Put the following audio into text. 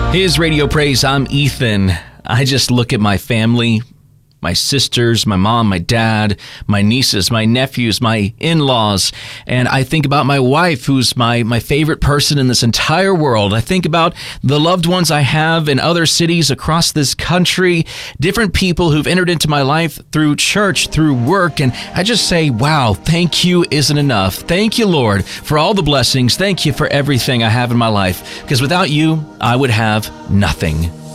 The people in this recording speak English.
His Radio Praise, I'm Ethan. I just look at my family, my sisters, my mom, my dad, my nieces, my nephews, my in-laws, and I think about my wife, who's my favorite person in this entire world. I think about the loved ones I have in other cities across this country, different people who've entered into my life through church, through work, and I just say, wow, thank you isn't enough. Thank you, Lord, for all the blessings. Thank you for everything I have in my life, because without you, I would have nothing.